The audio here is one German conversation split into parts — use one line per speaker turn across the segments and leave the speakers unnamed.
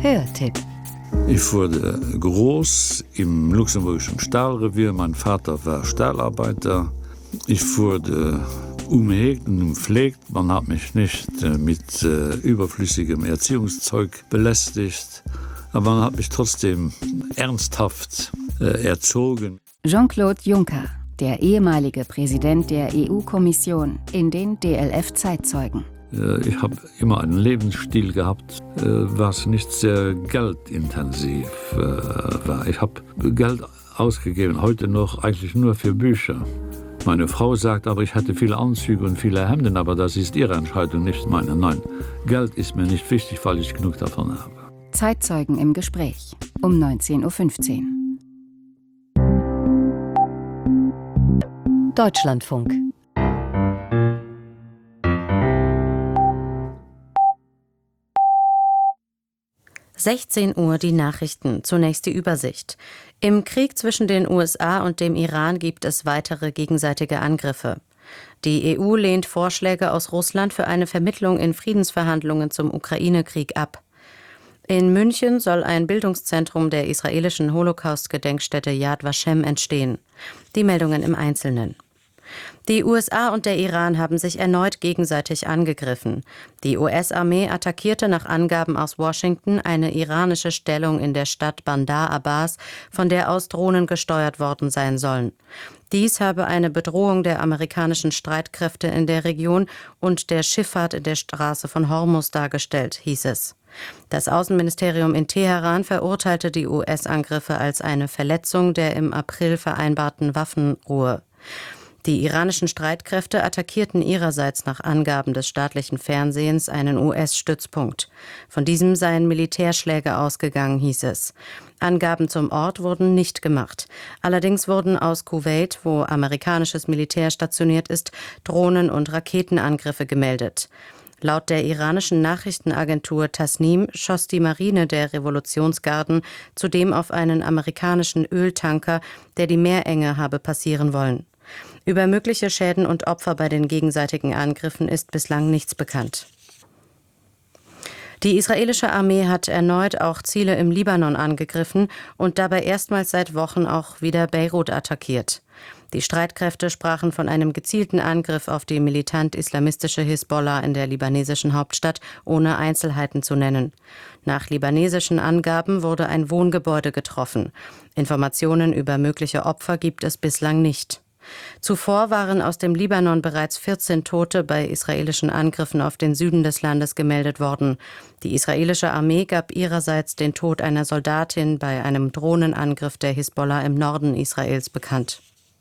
Hörtipp.
Ich wurde groß im luxemburgischen Stahlrevier. Mein Vater war Stahlarbeiter. Ich wurde umhegt und umpflegt. Man hat mich nicht mit überflüssigem Erziehungszeug belästigt. Aber man hat mich trotzdem ernsthaft erzogen.
Jean-Claude Juncker, der ehemalige Präsident der EU-Kommission, in den DLF-Zeitzeugen.
Ich habe immer einen Lebensstil gehabt, was nicht sehr geldintensiv war. Ich habe Geld ausgegeben, heute noch eigentlich nur für Bücher. Meine Frau sagt aber, ich hatte viele Anzüge und viele Hemden, aber das ist ihre Entscheidung, nicht meine. Nein, Geld ist mir nicht wichtig, weil ich genug davon habe.
Zeitzeugen im Gespräch um 19.15 Uhr. Deutschlandfunk.
Uhr die Nachrichten. Zunächst die Übersicht. Im Krieg zwischen den USA und dem Iran gibt es weitere gegenseitige Angriffe. Die EU lehnt Vorschläge aus Russland für eine Vermittlung in Friedensverhandlungen zum Ukraine-Krieg ab. In München soll ein Bildungszentrum der israelischen Holocaust-Gedenkstätte Yad Vashem entstehen. Die Meldungen im Einzelnen. Die USA und der Iran haben sich erneut gegenseitig angegriffen. Die US-Armee attackierte nach Angaben aus Washington eine iranische Stellung in der Stadt Bandar Abbas, von der aus Drohnen gesteuert worden sein sollen. Dies habe eine Bedrohung der amerikanischen Streitkräfte in der Region und der Schifffahrt in der Straße von Hormuz dargestellt, hieß es. Das Außenministerium in Teheran verurteilte die US-Angriffe als eine Verletzung der im April vereinbarten Waffenruhe. Die iranischen Streitkräfte attackierten ihrerseits nach Angaben des staatlichen Fernsehens einen US-Stützpunkt. Von diesem seien Militärschläge ausgegangen, hieß es. Angaben zum Ort wurden nicht gemacht. Allerdings wurden aus Kuwait, wo amerikanisches Militär stationiert ist, Drohnen- und Raketenangriffe gemeldet. Laut der iranischen Nachrichtenagentur Tasnim schoss die Marine der Revolutionsgarden zudem auf einen amerikanischen Öltanker, der die Meerenge habe passieren wollen. Über mögliche Schäden und Opfer bei den gegenseitigen Angriffen ist bislang nichts bekannt. Die israelische Armee hat erneut auch Ziele im Libanon angegriffen und dabei erstmals seit Wochen auch wieder Beirut attackiert. Die Streitkräfte sprachen von einem gezielten Angriff auf die militant-islamistische Hisbollah in der libanesischen Hauptstadt, ohne Einzelheiten zu nennen. Nach libanesischen Angaben wurde ein Wohngebäude getroffen. Informationen über mögliche Opfer gibt es bislang nicht. Zuvor waren aus dem Libanon bereits 14 Tote bei israelischen Angriffen auf den Süden des Landes gemeldet worden. Die israelische Armee gab ihrerseits den Tod einer Soldatin bei einem Drohnenangriff der Hisbollah im Norden Israels bekannt.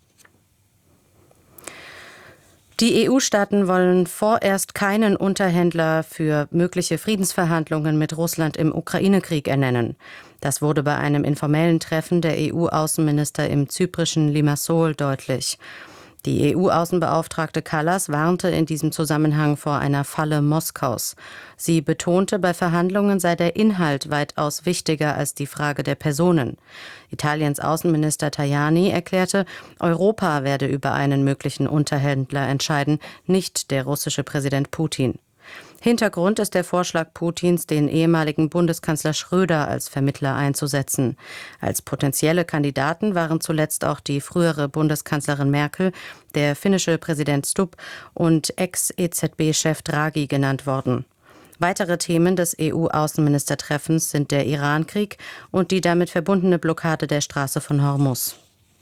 Die EU-Staaten wollen vorerst keinen Unterhändler für mögliche Friedensverhandlungen mit Russland im Ukraine-Krieg ernennen. Das wurde bei einem informellen Treffen der EU-Außenminister im zyprischen Limassol deutlich. Die EU-Außenbeauftragte Kallas warnte in diesem Zusammenhang vor einer Falle Moskaus. Sie betonte, bei Verhandlungen sei der Inhalt weitaus wichtiger als die Frage der Personen. Italiens Außenminister Tajani erklärte, Europa werde über einen möglichen Unterhändler entscheiden, nicht der russische Präsident Putin. Hintergrund ist der Vorschlag Putins, den ehemaligen Bundeskanzler Schröder als Vermittler einzusetzen. Als potenzielle Kandidaten waren zuletzt auch die frühere Bundeskanzlerin Merkel, der finnische Präsident Stubb und Ex-EZB-Chef Draghi genannt worden. Weitere Themen des EU-Außenministertreffens sind der Irankrieg und die damit verbundene Blockade der Straße von Hormuz.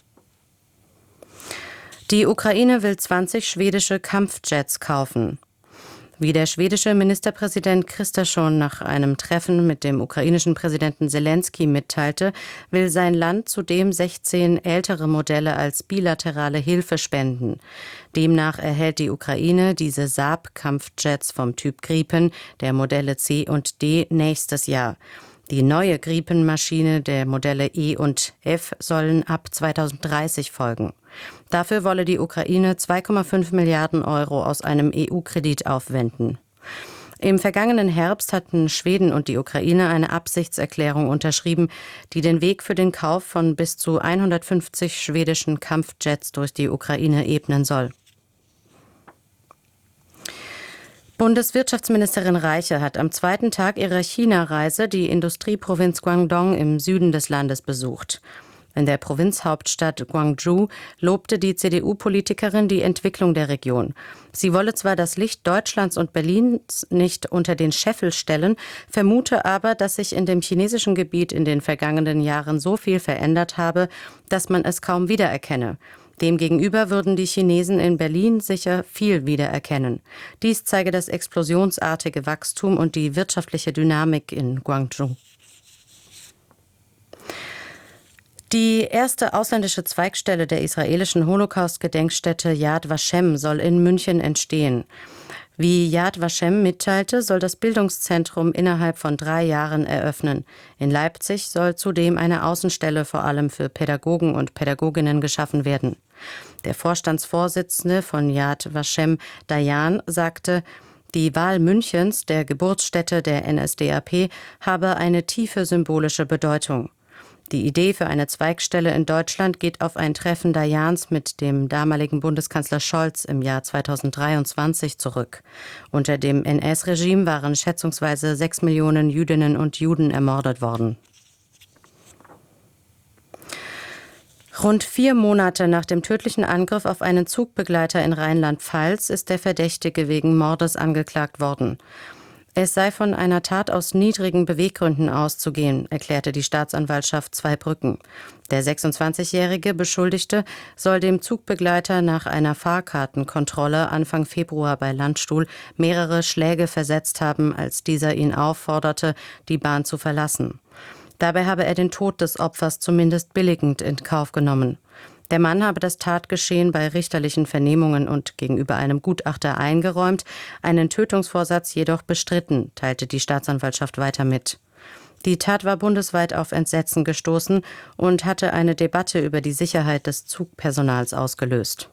Die Ukraine will 20 schwedische Kampfjets kaufen. Wie der schwedische Ministerpräsident Kristersson nach einem Treffen mit dem ukrainischen Präsidenten Selenskyj mitteilte, will sein Land zudem 16 ältere Modelle als bilaterale Hilfe spenden. Demnach erhält die Ukraine diese Saab-Kampfjets vom Typ Gripen der Modelle C und D nächstes Jahr. Die neue Gripen-Maschine der Modelle E und F sollen ab 2030 folgen. Dafür wolle die Ukraine 2,5 Milliarden Euro aus einem EU-Kredit aufwenden. Im vergangenen Herbst hatten Schweden und die Ukraine eine Absichtserklärung unterschrieben, die den Weg für den Kauf von bis zu 150 schwedischen Kampfjets durch die Ukraine ebnen soll. Bundeswirtschaftsministerin Reiche hat am zweiten Tag ihrer China-Reise die Industrieprovinz Guangdong im Süden des Landes besucht. In der Provinzhauptstadt Guangzhou lobte die CDU-Politikerin die Entwicklung der Region. Sie wolle zwar das Licht Deutschlands und Berlins nicht unter den Scheffel stellen, vermute aber, dass sich in dem chinesischen Gebiet in den vergangenen Jahren so viel verändert habe, dass man es kaum wiedererkenne. Demgegenüber würden die Chinesen in Berlin sicher viel wiedererkennen. Dies zeige das explosionsartige Wachstum und die wirtschaftliche Dynamik in Guangzhou. Die erste ausländische Zweigstelle der israelischen Holocaust-Gedenkstätte Yad Vashem soll in München entstehen. Wie Yad Vashem mitteilte, soll das Bildungszentrum innerhalb von 3 Jahren eröffnen. In Leipzig soll zudem eine Außenstelle vor allem für Pädagogen und Pädagoginnen geschaffen werden. Der Vorstandsvorsitzende von Yad Vashem, Dayan, sagte, die Wahl Münchens, der Geburtsstätte der NSDAP, habe eine tiefe symbolische Bedeutung. Die Idee für eine Zweigstelle in Deutschland geht auf ein Treffen Dayans mit dem damaligen Bundeskanzler Scholz im Jahr 2023 zurück. Unter dem NS-Regime waren schätzungsweise 6 Millionen Jüdinnen und Juden ermordet worden. Rund 4 Monate nach dem tödlichen Angriff auf einen Zugbegleiter in Rheinland-Pfalz ist der Verdächtige wegen Mordes angeklagt worden. Es sei von einer Tat aus niedrigen Beweggründen auszugehen, erklärte die Staatsanwaltschaft Zweibrücken. Der 26-jährige Beschuldigte soll dem Zugbegleiter nach einer Fahrkartenkontrolle Anfang Februar bei Landstuhl mehrere Schläge versetzt haben, als dieser ihn aufforderte, die Bahn zu verlassen. Dabei habe er den Tod des Opfers zumindest billigend in Kauf genommen. Der Mann habe das Tatgeschehen bei richterlichen Vernehmungen und gegenüber einem Gutachter eingeräumt, einen Tötungsvorsatz jedoch bestritten, teilte die Staatsanwaltschaft weiter mit. Die Tat war bundesweit auf Entsetzen gestoßen und hatte eine Debatte über die Sicherheit des Zugpersonals ausgelöst.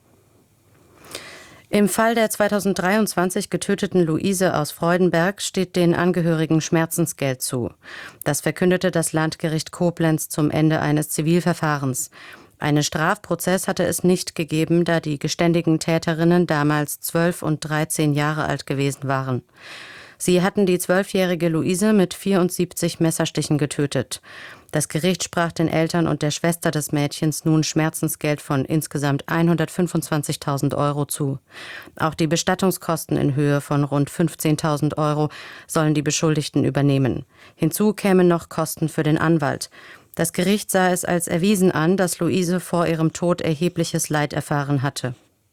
Im Fall der 2023 getöteten Luise aus Freudenberg steht den Angehörigen Schmerzensgeld zu. Das verkündete das Landgericht Koblenz zum Ende eines Zivilverfahrens. Einen Strafprozess hatte es nicht gegeben, da die geständigen Täterinnen damals 12 und 13 Jahre alt gewesen waren. Sie hatten die 12-jährige Luise mit 74 Messerstichen getötet. Das Gericht sprach den Eltern und der Schwester des Mädchens nun Schmerzensgeld von insgesamt 125.000 € zu. Auch die Bestattungskosten in Höhe von rund 15.000 € sollen die Beschuldigten übernehmen. Hinzu kämen noch Kosten für den Anwalt. Das Gericht sah es als erwiesen an, dass Luise vor ihrem Tod erhebliches Leid erfahren hatte.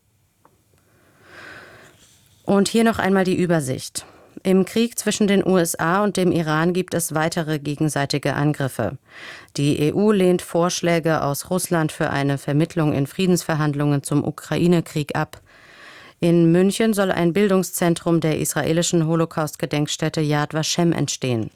Und hier noch einmal die Übersicht. Im Krieg zwischen den USA und dem Iran gibt es weitere gegenseitige Angriffe. Die EU lehnt Vorschläge aus Russland für eine Vermittlung in Friedensverhandlungen zum Ukraine-Krieg ab. In München soll ein Bildungszentrum der israelischen Holocaust-Gedenkstätte Yad Vashem entstehen.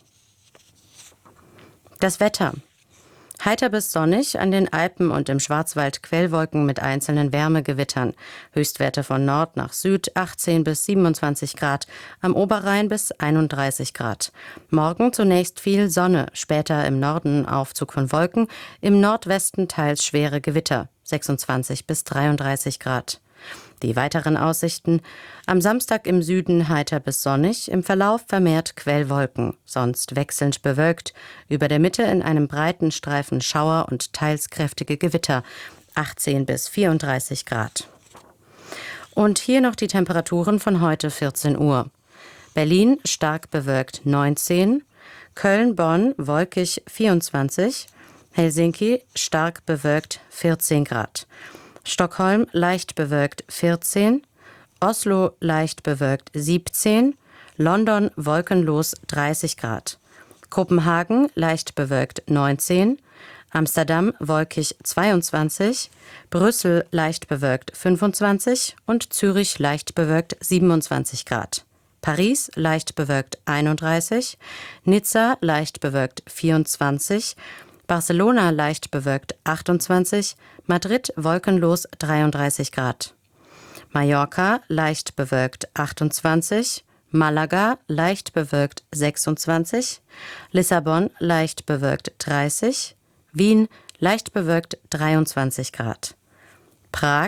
Das Wetter. Heiter bis sonnig, an den Alpen und im Schwarzwald Quellwolken mit einzelnen Wärmegewittern. Höchstwerte von Nord nach Süd 18 bis 27 Grad, am Oberrhein bis 31 Grad. Morgen zunächst viel Sonne, später im Norden Aufzug von Wolken, im Nordwesten teils schwere Gewitter, 26 bis 33 Grad. Die weiteren Aussichten: am Samstag im Süden heiter bis sonnig, im Verlauf vermehrt Quellwolken, sonst wechselnd bewölkt, über der Mitte in einem breiten Streifen Schauer und teils kräftige Gewitter, 18 bis 34 Grad. Und hier noch die Temperaturen von heute 14 Uhr. Berlin stark bewölkt 19, Köln-Bonn wolkig 24, Helsinki stark bewölkt 14 Grad. Stockholm leicht bewölkt 14, Oslo leicht bewölkt 17, London wolkenlos 30 Grad, Kopenhagen leicht bewölkt 19, Amsterdam wolkig 22, Brüssel leicht bewölkt 25 und Zürich leicht bewölkt 27 Grad. Paris leicht bewölkt 31, Nizza leicht bewölkt 24, Barcelona leicht bewölkt 28, Madrid wolkenlos 33 Grad. Mallorca leicht bewölkt 28, Malaga leicht bewölkt 26, Lissabon leicht bewölkt 30, Wien leicht bewölkt 23 Grad. Prag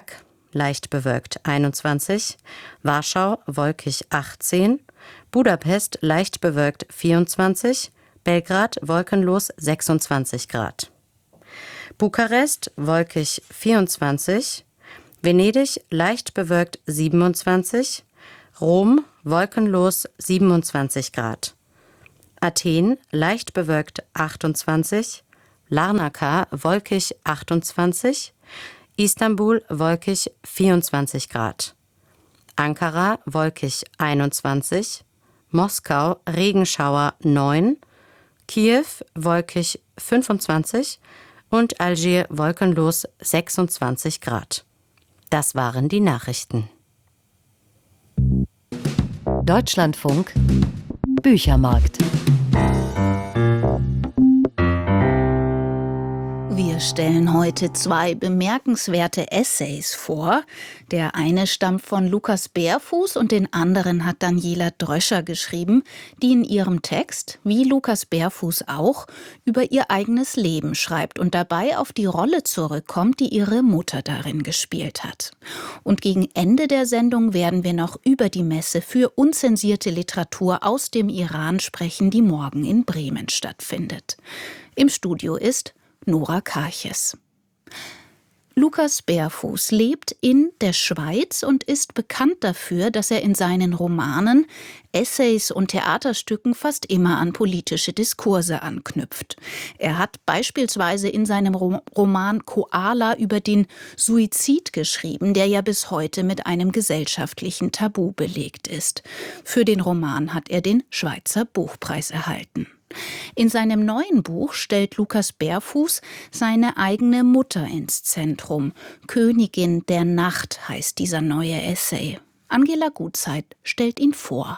leicht bewölkt 21, Warschau wolkig 18, Budapest leicht bewölkt 24, Belgrad wolkenlos 26 Grad. Bukarest wolkig 24, Venedig leicht bewölkt 27, Rom wolkenlos 27 Grad. Athen leicht bewölkt 28, Larnaca wolkig 28, Istanbul wolkig 24 Grad. Ankara wolkig 21, Moskau Regenschauer 9, Kiew wolkig 25 und Algier wolkenlos 26 Grad. Das waren die Nachrichten.
Deutschlandfunk Büchermarkt.
Wir stellen heute 2 bemerkenswerte Essays vor. Der eine stammt von Lukas Berfuß und den anderen hat Daniela Dröscher geschrieben, die in ihrem Text, wie Lukas Berfuß auch, über ihr eigenes Leben schreibt und dabei auf die Rolle zurückkommt, die ihre Mutter darin gespielt hat. Und gegen Ende der Sendung werden wir noch über die Messe für unzensierte Literatur aus dem Iran sprechen, die morgen in Bremen stattfindet. Im Studio ist Nora Karches. Lukas Berfuß lebt in der Schweiz und ist bekannt dafür, dass er in seinen Romanen, Essays und Theaterstücken fast immer an politische Diskurse anknüpft. Er hat beispielsweise in seinem Roman Koala über den Suizid geschrieben, der ja bis heute mit einem gesellschaftlichen Tabu belegt ist. Für den Roman hat er den Schweizer Buchpreis erhalten. In seinem neuen Buch stellt Lukas Berfuß seine eigene Mutter ins Zentrum. Königin der Nacht heißt dieser neue Essay. Angela Gutzeit stellt ihn vor.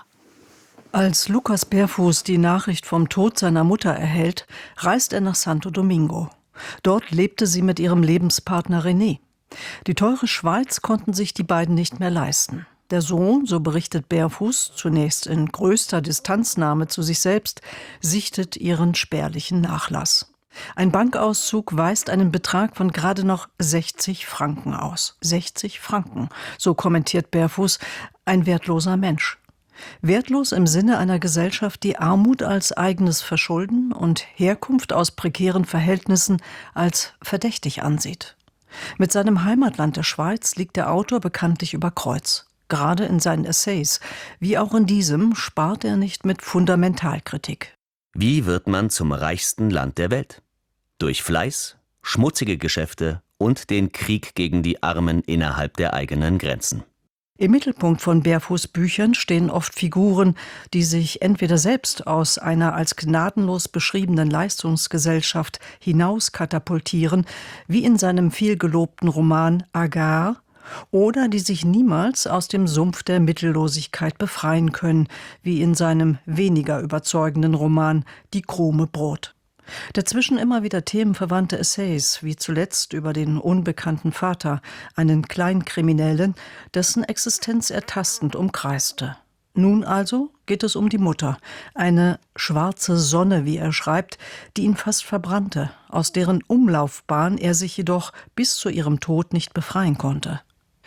Als Lukas Berfuß die Nachricht vom Tod seiner Mutter erhält, reist er nach Santo Domingo. Dort lebte sie mit ihrem Lebenspartner René. Die teure Schweiz konnten sich die beiden nicht mehr leisten. Der Sohn, so berichtet Berfuß, zunächst in größter Distanznahme zu sich selbst, sichtet ihren spärlichen Nachlass. Ein Bankauszug weist einen Betrag von gerade noch 60 Franken aus. 60 Franken, so kommentiert Berfuß, ein wertloser Mensch. Wertlos im Sinne einer Gesellschaft, die Armut als eigenes Verschulden und Herkunft aus prekären Verhältnissen als verdächtig ansieht. Mit seinem Heimatland der Schweiz liegt der Autor bekanntlich über Kreuz. Gerade in seinen Essays, wie auch in diesem, spart er nicht mit Fundamentalkritik.
Wie wird man zum reichsten Land der Welt? Durch Fleiß, schmutzige Geschäfte und den Krieg gegen die Armen innerhalb der eigenen Grenzen.
Im Mittelpunkt von Berfuß' Büchern stehen oft Figuren, die sich entweder selbst aus einer als gnadenlos beschriebenen Leistungsgesellschaft hinaus katapultieren, wie in seinem vielgelobten Roman Agar, oder die sich niemals aus dem Sumpf der Mittellosigkeit befreien können, wie in seinem weniger überzeugenden Roman Die krume Brot. Dazwischen immer wieder themenverwandte Essays, wie zuletzt über den unbekannten Vater, einen Kleinkriminellen, dessen Existenz er tastend umkreiste. Nun also geht es um die Mutter, eine schwarze Sonne, wie er schreibt, die ihn fast verbrannte, aus deren Umlaufbahn er sich jedoch bis zu ihrem Tod nicht befreien konnte.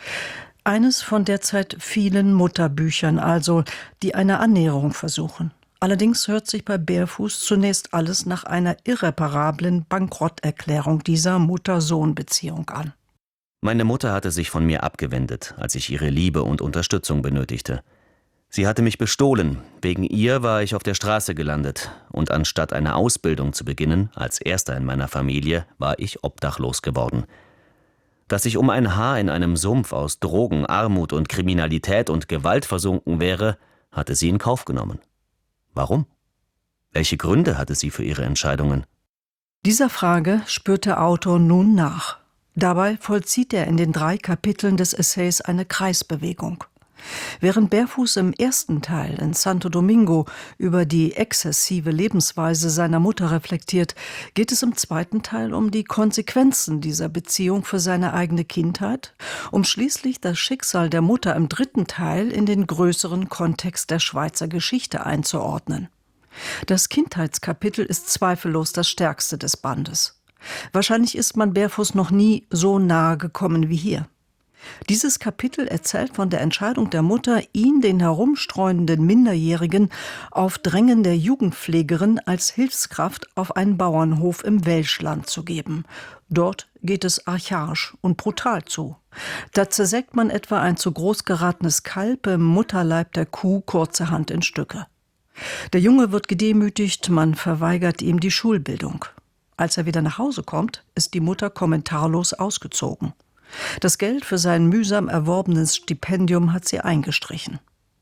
Eines von derzeit vielen Mutterbüchern also, die eine Annäherung versuchen. Allerdings hört sich bei Berfuß zunächst alles nach einer irreparablen Bankrotterklärung dieser Mutter-Sohn-Beziehung an.
Meine Mutter hatte sich von mir abgewendet, als ich ihre Liebe und Unterstützung benötigte. Sie hatte mich bestohlen, wegen ihr war ich auf der Straße gelandet und anstatt eine Ausbildung zu beginnen, als erster in meiner Familie, war ich obdachlos geworden. Dass ich um ein Haar in einem Sumpf aus Drogen, Armut und Kriminalität und Gewalt versunken wäre, hatte sie in Kauf genommen. Warum? Welche Gründe hatte sie für ihre Entscheidungen?
Dieser Frage spürt der Autor nun nach. Dabei vollzieht er in den 3 Kapiteln des Essays eine Kreisbewegung. Während Berfuß im ersten Teil in Santo Domingo über die exzessive Lebensweise seiner Mutter reflektiert, geht es im zweiten Teil um die Konsequenzen dieser Beziehung für seine eigene Kindheit, um schließlich das Schicksal der Mutter im dritten Teil in den größeren Kontext der Schweizer Geschichte einzuordnen. Das Kindheitskapitel ist zweifellos das stärkste des Bandes. Wahrscheinlich ist man Berfuß noch nie so nahe gekommen wie hier. Dieses Kapitel erzählt von der Entscheidung der Mutter, ihn, den herumstreunenden Minderjährigen, auf Drängen der Jugendpflegerin als Hilfskraft auf einen Bauernhof im Welschland zu geben. Dort geht es archaisch und brutal zu. Da zersägt man etwa ein zu groß geratenes Kalb im Mutterleib der Kuh kurzerhand in Stücke. Der Junge wird gedemütigt, man verweigert ihm die Schulbildung. Als er wieder nach Hause kommt, ist die Mutter kommentarlos ausgezogen. Das Geld für sein mühsam erworbenes Stipendium hat sie eingestrichen.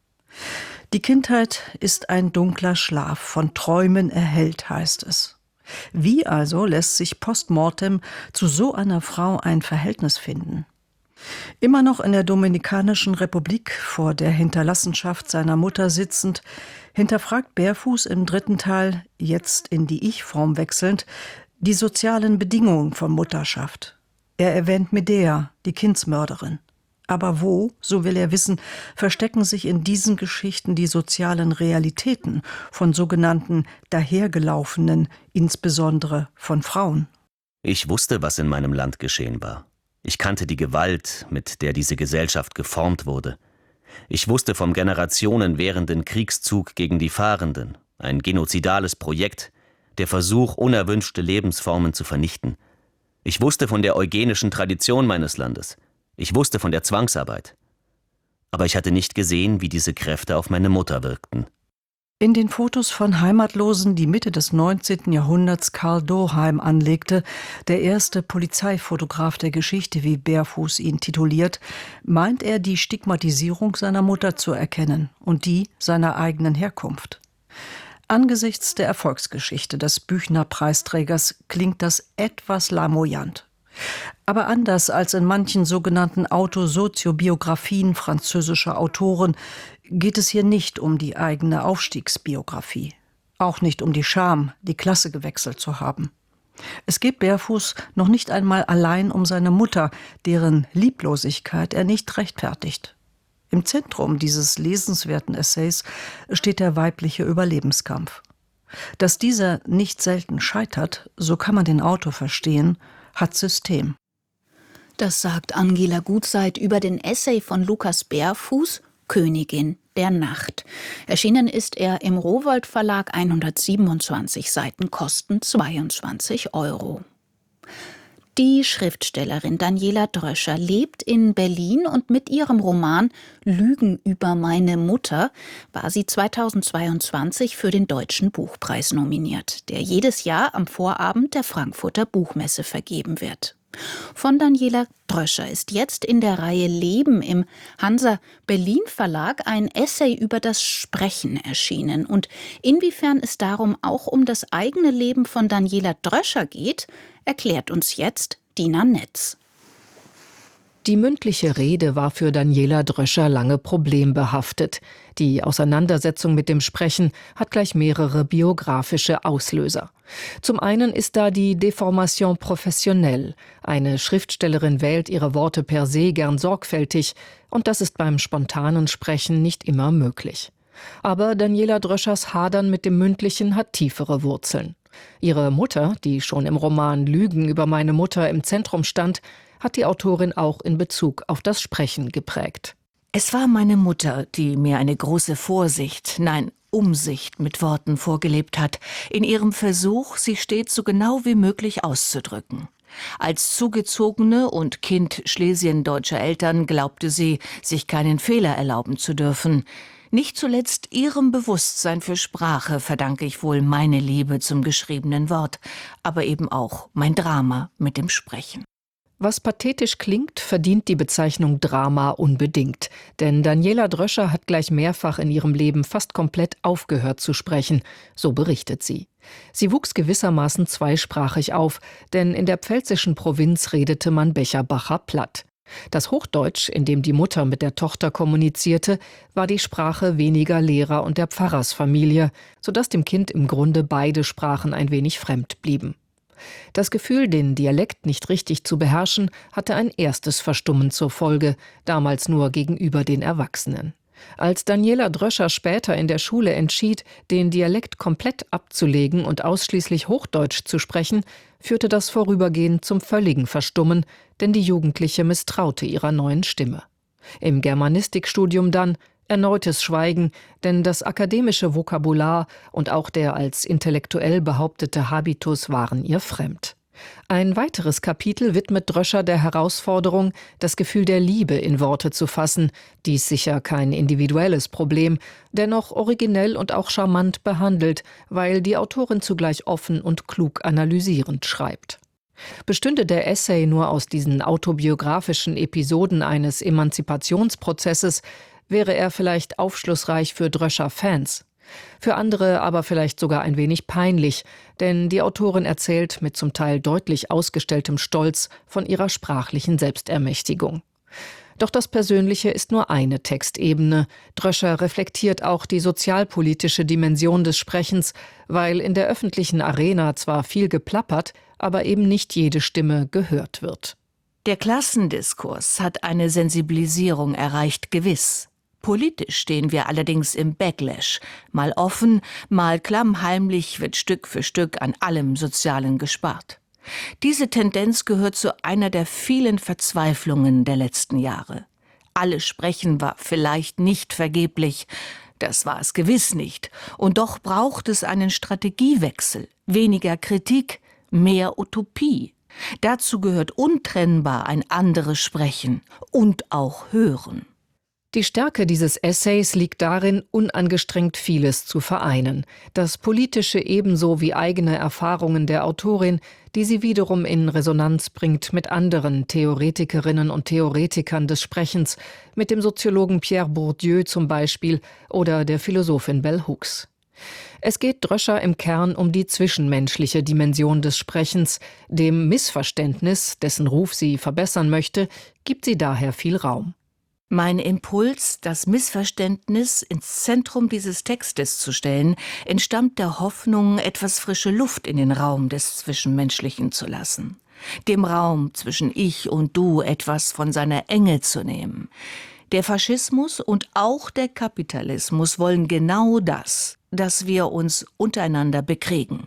Die Kindheit ist ein dunkler Schlaf, von Träumen erhellt, heißt es. Wie also lässt sich postmortem zu so einer Frau ein Verhältnis finden? Immer noch in der Dominikanischen Republik, vor der Hinterlassenschaft seiner Mutter sitzend, hinterfragt Berfuß im 3. Teil, jetzt in die Ich-Form wechselnd, die sozialen Bedingungen von Mutterschaft. Er erwähnt Medea, die Kindsmörderin. Aber wo, so will er wissen, verstecken sich in diesen Geschichten die sozialen Realitäten von sogenannten Dahergelaufenen, insbesondere von Frauen?
Ich wusste, was in meinem Land geschehen war. Ich kannte die Gewalt, mit der diese Gesellschaft geformt wurde. Ich wusste vom generationenwährenden Kriegszug gegen die Fahrenden, ein genozidales Projekt, der Versuch, unerwünschte Lebensformen zu vernichten. Ich wusste von der eugenischen Tradition meines Landes. Ich wusste von der Zwangsarbeit. Aber ich hatte nicht gesehen, wie diese Kräfte auf meine Mutter wirkten.
In den Fotos von Heimatlosen, die Mitte des 19. Jahrhunderts Karl Doheim anlegte, der erste Polizeifotograf der Geschichte, wie Berfuß ihn tituliert, meint er, die Stigmatisierung seiner Mutter zu erkennen und die seiner eigenen Herkunft. Angesichts der Erfolgsgeschichte des Büchner-Preisträgers klingt das etwas lamoyant. Aber anders als in manchen sogenannten Autosoziobiografien französischer Autoren geht es hier nicht um die eigene Aufstiegsbiografie. Auch nicht um die Scham, die Klasse gewechselt zu haben. Es geht Berfuß noch nicht einmal allein um seine Mutter, deren Lieblosigkeit er nicht rechtfertigt. Im Zentrum dieses lesenswerten Essays steht der weibliche Überlebenskampf. Dass dieser nicht selten scheitert, so kann man den Autor verstehen, hat System.
Das sagt Angela Gutzeit über den Essay von Lukas Berfuß, Königin der Nacht. Erschienen ist er im Rowohlt Verlag, 127 Seiten, kosten 22 €. Die Schriftstellerin Daniela Dröscher lebt in Berlin und mit ihrem Roman »Lügen über meine Mutter« war sie 2022 für den Deutschen Buchpreis nominiert, der jedes Jahr am Vorabend der Frankfurter Buchmesse vergeben wird. Von Daniela Dröscher ist jetzt in der Reihe Leben im Hansa Berlin Verlag ein Essay über das Sprechen erschienen. Und inwiefern es darum auch um das eigene Leben von Daniela Dröscher geht, erklärt uns jetzt Dina Netz.
Die mündliche Rede war für Daniela Dröscher lange problembehaftet. Die Auseinandersetzung mit dem Sprechen hat gleich mehrere biografische Auslöser. Zum einen ist da die Deformation professionnelle. Eine Schriftstellerin wählt ihre Worte per se gern sorgfältig und das ist beim spontanen Sprechen nicht immer möglich. Aber Daniela Dröschers Hadern mit dem Mündlichen hat tiefere Wurzeln. Ihre Mutter, die schon im Roman Lügen über meine Mutter im Zentrum stand, hat die Autorin auch in Bezug auf das Sprechen geprägt.
Es war meine Mutter, die mir eine große Vorsicht, nein, Umsicht mit Worten vorgelebt hat, in ihrem Versuch, sie stets so genau wie möglich auszudrücken. Als Zugezogene und Kind schlesiendeutscher Eltern glaubte sie, sich keinen Fehler erlauben zu dürfen. Nicht zuletzt ihrem Bewusstsein für Sprache verdanke ich wohl meine Liebe zum geschriebenen Wort, aber eben auch mein Drama mit dem Sprechen.
Was pathetisch klingt, verdient die Bezeichnung Drama unbedingt. Denn Daniela Dröscher hat gleich mehrfach in ihrem Leben fast komplett aufgehört zu sprechen, so berichtet sie. Sie wuchs gewissermaßen zweisprachig auf, denn in der pfälzischen Provinz redete man Becherbacher Platt. Das Hochdeutsch, in dem die Mutter mit der Tochter kommunizierte, war die Sprache weniger Lehrer und der Pfarrersfamilie, sodass dem Kind im Grunde beide Sprachen ein wenig fremd blieben. Das Gefühl, den Dialekt nicht richtig zu beherrschen, hatte ein erstes Verstummen zur Folge, damals nur gegenüber den Erwachsenen. Als Daniela Dröscher später in der Schule entschied, den Dialekt komplett abzulegen und ausschließlich Hochdeutsch zu sprechen, führte das vorübergehend zum völligen Verstummen, denn die Jugendliche misstraute ihrer neuen Stimme. Im Germanistikstudium dann erneutes Schweigen, denn das akademische Vokabular und auch der als intellektuell behauptete Habitus waren ihr fremd. Ein weiteres Kapitel widmet Dröscher der Herausforderung, das Gefühl der Liebe in Worte zu fassen, dies sicher kein individuelles Problem, dennoch originell und auch charmant behandelt, weil die Autorin zugleich offen und klug analysierend schreibt. Bestünde der Essay nur aus diesen autobiografischen Episoden eines Emanzipationsprozesses, wäre er vielleicht aufschlussreich für Dröscher-Fans. Für andere aber vielleicht sogar ein wenig peinlich, denn die Autorin erzählt mit zum Teil deutlich ausgestelltem Stolz von ihrer sprachlichen Selbstermächtigung. Doch das Persönliche ist nur eine Textebene. Dröscher reflektiert auch die sozialpolitische Dimension des Sprechens, weil in der öffentlichen Arena zwar viel geplappert, aber eben nicht jede Stimme gehört wird.
Der Klassendiskurs hat eine Sensibilisierung erreicht, gewiss. Politisch stehen wir allerdings im Backlash. Mal offen, mal klammheimlich wird Stück für Stück an allem Sozialen gespart. Diese Tendenz gehört zu einer der vielen Verzweiflungen der letzten Jahre. Alle Sprechen war vielleicht nicht vergeblich, das war es gewiss nicht. Und doch braucht es einen Strategiewechsel, weniger Kritik, mehr Utopie. Dazu gehört untrennbar ein anderes Sprechen und auch Hören.
Die Stärke dieses Essays liegt darin, unangestrengt vieles zu vereinen. Das Politische ebenso wie eigene Erfahrungen der Autorin, die sie wiederum in Resonanz bringt mit anderen Theoretikerinnen und Theoretikern des Sprechens, mit dem Soziologen Pierre Bourdieu zum Beispiel oder der Philosophin Bell Hooks. Es geht Dröscher im Kern um die zwischenmenschliche Dimension des Sprechens. Dem Missverständnis, dessen Ruf sie verbessern möchte, gibt sie daher viel Raum.
Mein Impuls, das Missverständnis ins Zentrum dieses Textes zu stellen, entstammt der Hoffnung, etwas frische Luft in den Raum des Zwischenmenschlichen zu lassen. Dem Raum zwischen Ich und Du etwas von seiner Enge zu nehmen. Der Faschismus und auch der Kapitalismus wollen genau das, dass wir uns untereinander bekriegen.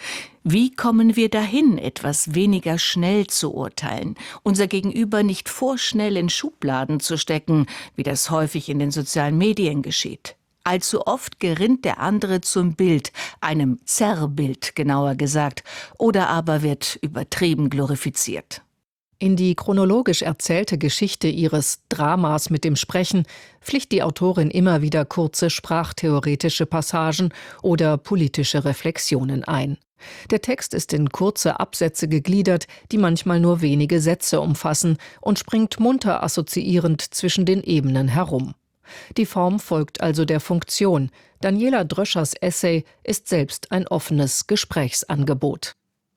Wie kommen wir dahin, etwas weniger schnell zu urteilen, unser Gegenüber nicht vorschnell in Schubladen zu stecken, wie das häufig in den sozialen Medien geschieht? Allzu oft gerinnt der andere zum Bild, einem Zerrbild genauer gesagt, oder aber wird übertrieben glorifiziert.
In die chronologisch erzählte Geschichte ihres Dramas mit dem Sprechen pflicht die Autorin immer wieder kurze sprachtheoretische Passagen oder politische Reflexionen ein. Der Text ist in kurze Absätze gegliedert, die manchmal nur wenige Sätze umfassen und springt munter assoziierend zwischen den Ebenen herum. Die Form folgt also der Funktion. Daniela Dröschers Essay ist selbst ein offenes Gesprächsangebot.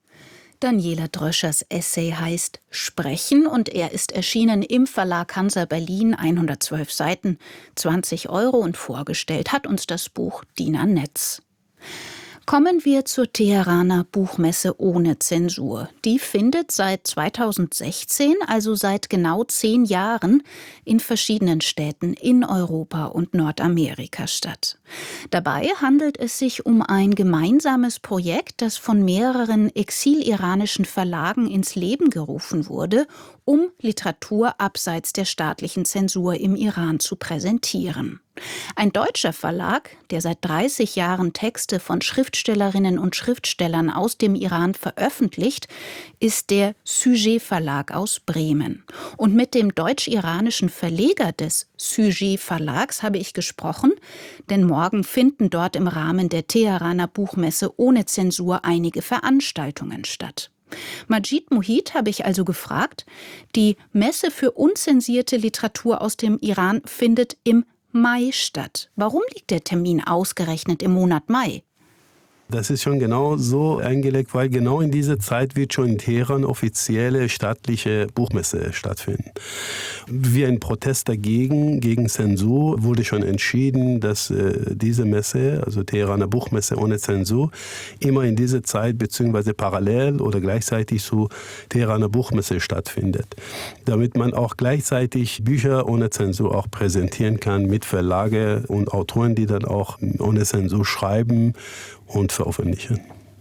Daniela Dröschers Essay heißt Sprechen und er ist erschienen im Verlag Hansa Berlin, 112 Seiten, 20 € und vorgestellt hat uns das Buch Dina Netz. Kommen wir zur Teheraner Buchmesse ohne Zensur. Die findet seit 2016, also seit genau 10 Jahren, in verschiedenen Städten in Europa und Nordamerika statt. Dabei handelt es sich um ein gemeinsames Projekt, das von mehreren exiliranischen Verlagen ins Leben gerufen wurde, um Literatur abseits der staatlichen Zensur im Iran zu präsentieren. Ein deutscher Verlag, der seit 30 Jahren Texte von Schriftstellerinnen und Schriftstellern aus dem Iran veröffentlicht, ist der Sujet Verlag aus Bremen. Und mit dem deutsch-iranischen Verleger des Sujet Verlags habe ich gesprochen, denn morgen finden dort im Rahmen der Teheraner Buchmesse ohne Zensur einige Veranstaltungen statt. Majid Muhid habe ich also gefragt. Die Messe für unzensierte Literatur aus dem Iran findet im Mai statt. Warum liegt der Termin ausgerechnet im Monat Mai?
Das ist schon genau so eingelegt, weil genau in dieser Zeit wird schon in Teheran offizielle staatliche Buchmesse stattfinden. Wie ein Protest dagegen, gegen Zensur, wurde schon entschieden, dass diese Messe, also Teheraner Buchmesse ohne Zensur, immer in dieser Zeit bzw. parallel oder gleichzeitig zu Teheraner Buchmesse stattfindet. Damit man auch gleichzeitig Bücher ohne Zensur auch präsentieren kann mit Verlage und Autoren, die dann auch ohne Zensur schreiben und veröffentlichen.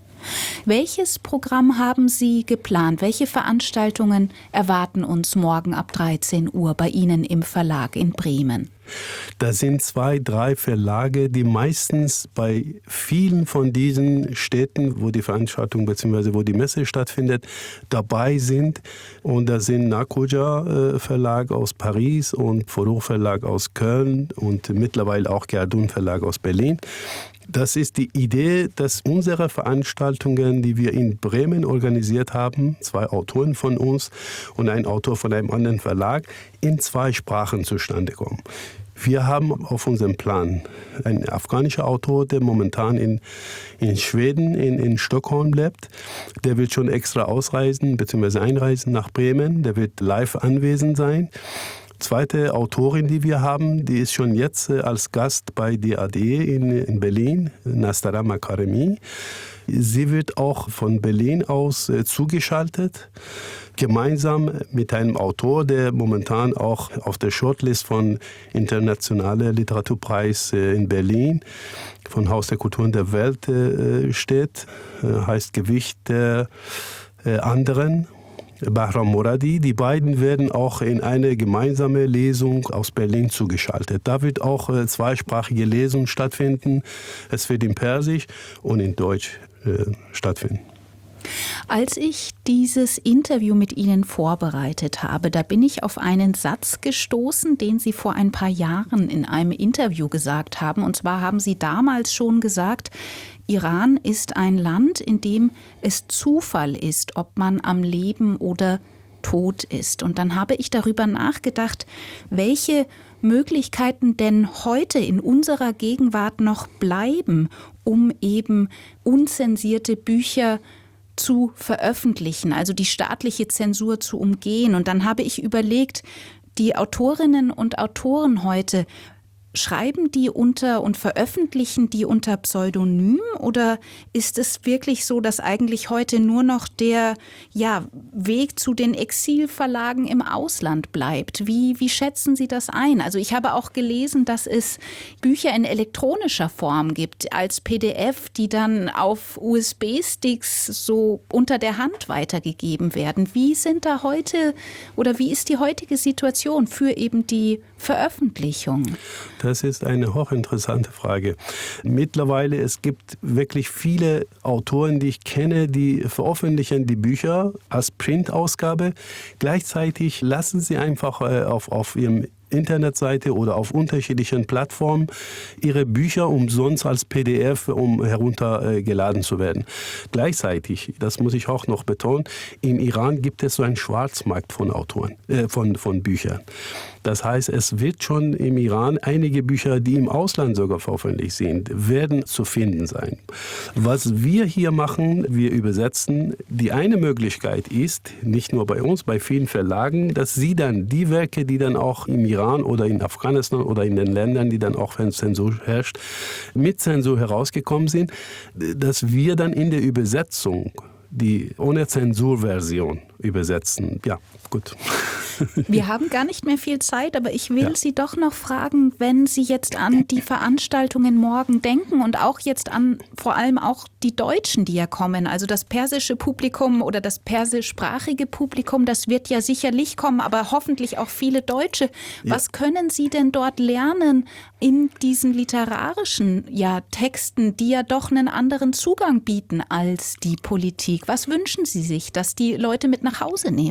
Welches Programm haben Sie geplant? Welche Veranstaltungen erwarten uns morgen ab 13 Uhr bei Ihnen im Verlag in Bremen?
Das sind 2, 3 Verlage, die meistens bei vielen von diesen Städten, wo die Veranstaltung bzw. wo die Messe stattfindet, dabei sind. Und das sind Nakuja Verlag aus Paris und Forough Verlag aus Köln und mittlerweile auch Gerdun Verlag aus Berlin. Das ist die Idee, dass unsere Veranstaltungen, die wir in Bremen organisiert haben, 2 Autoren von uns und ein Autor von einem anderen Verlag, in 2 Sprachen zustande kommen. Wir haben auf unserem Plan einen afghanischen Autor, der momentan in Schweden, in Stockholm lebt. Der wird schon extra ausreisen bzw. einreisen nach Bremen. Der wird live anwesend sein. Zweite Autorin, die wir haben, die ist schon jetzt als Gast bei DAD in Berlin, Nastarama Karemi. Sie wird auch von Berlin aus zugeschaltet, gemeinsam mit einem Autor, der momentan auch auf der Shortlist von Internationaler Literaturpreis in Berlin von Haus der Kulturen der Welt steht, heißt Gewicht der anderen. Bahram Moradi, die beiden werden auch in eine gemeinsame Lesung aus Berlin zugeschaltet. Da wird auch 2-sprachige Lesung stattfinden. Es wird in Persisch und in Deutsch stattfinden.
Als ich dieses Interview mit Ihnen vorbereitet habe, da bin ich auf einen Satz gestoßen, den Sie vor ein paar Jahren in einem Interview gesagt haben. Und zwar haben Sie damals schon gesagt, Iran ist ein Land, in dem es Zufall ist, ob man am Leben oder tot ist. Und dann habe ich darüber nachgedacht, welche Möglichkeiten denn heute in unserer Gegenwart noch bleiben, um eben unzensierte Bücher zu veröffentlichen, also die staatliche Zensur zu umgehen. Und dann habe ich überlegt, die Autorinnen und Autoren heute, schreiben die unter und veröffentlichen die unter Pseudonym oder ist es wirklich so, dass eigentlich heute nur noch der Weg zu den Exilverlagen im Ausland bleibt? Wie schätzen Sie das ein? Also ich habe auch gelesen, dass es Bücher in elektronischer Form gibt, als PDF, die dann auf USB-Sticks so unter der Hand weitergegeben werden. Wie sind da heute oder wie ist die heutige Situation für eben die Veröffentlichung?
Das ist eine hochinteressante Frage. Mittlerweile, es gibt wirklich viele Autoren, die ich kenne, die veröffentlichen die Bücher als Printausgabe. Gleichzeitig lassen sie einfach auf ihrem Internetseite oder auf unterschiedlichen Plattformen ihre Bücher umsonst als PDF heruntergeladen zu werden. Gleichzeitig, das muss ich auch noch betonen, im Iran gibt es so einen Schwarzmarkt von Autoren, von Büchern. Das heißt, es wird schon im Iran einige Bücher, die im Ausland sogar veröffentlicht sind, werden zu finden sein. Was wir hier machen, wir übersetzen. Die eine Möglichkeit ist, nicht nur bei uns, bei vielen Verlagen, dass sie dann die Werke, die dann auch im Iran oder in Afghanistan oder in den Ländern, die dann auch, wenn Zensur herrscht, mit Zensur herausgekommen sind, dass wir dann in der Übersetzung die ohne Zensurversion übersetzen. Ja, gut.
Wir haben gar nicht mehr viel Zeit, aber ich will Sie doch noch fragen, wenn Sie jetzt an die Veranstaltungen morgen denken und auch jetzt an vor allem auch die Deutschen, die ja kommen, also das persische Publikum oder das persischsprachige Publikum, das wird ja sicherlich kommen, aber hoffentlich auch viele Deutsche. Was können Sie denn dort lernen in diesen literarischen Texten, die ja doch einen anderen Zugang bieten als die Politik? Was wünschen Sie sich, dass die Leute mit nach Hause nehmen?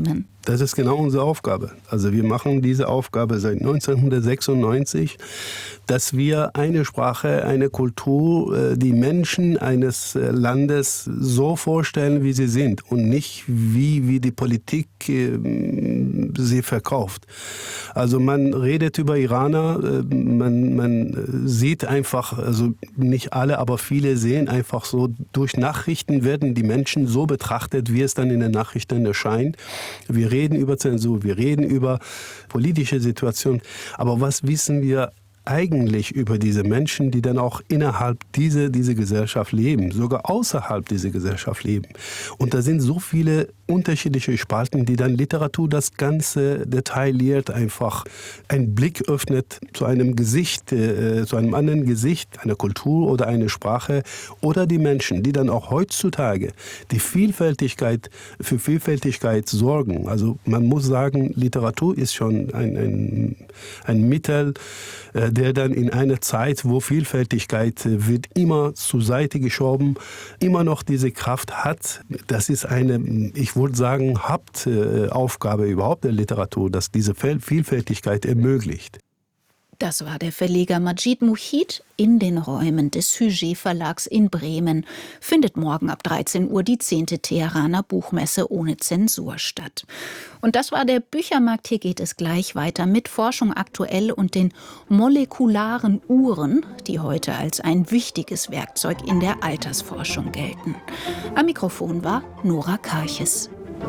Das ist genau unsere Aufgabe. Also wir machen diese Aufgabe seit 1996, dass wir eine Sprache, eine Kultur, die Menschen eines Landes so vorstellen, wie sie sind und nicht wie die Politik sie verkauft. Also man redet über Iraner, man sieht einfach, also nicht alle, aber viele sehen einfach so, durch Nachrichten werden die Menschen so betrachtet, wie es dann in den Nachrichten erscheint. Wir reden über Zensur, wir reden über politische Situationen, aber was wissen wir eigentlich über diese Menschen, die dann auch innerhalb dieser Gesellschaft leben, sogar außerhalb dieser Gesellschaft leben. Und da sind so viele unterschiedliche Spalten, die dann Literatur das Ganze detailliert einfach einen Blick öffnet zu einem Gesicht, zu einem anderen Gesicht, einer Kultur oder einer Sprache oder die Menschen, die dann auch heutzutage die Vielfältigkeit für Vielfältigkeit sorgen. Also man muss sagen, Literatur ist schon ein Mittel, der dann in einer Zeit, wo Vielfältigkeit wird immer zur Seite geschoben, immer noch diese Kraft hat. Das ist eine, ich würde sagen, Hauptaufgabe überhaupt der Literatur, dass diese Vielfältigkeit ermöglicht.
Das war der Verleger Majid Muhid in den Räumen des Sujet Verlags in Bremen. Findet morgen ab 13 Uhr die 10. Teheraner Buchmesse ohne Zensur statt. Und das war der Büchermarkt. Hier geht es gleich weiter mit Forschung aktuell und den molekularen Uhren, die heute als ein wichtiges Werkzeug in der Altersforschung gelten. Am Mikrofon war Nora Karches.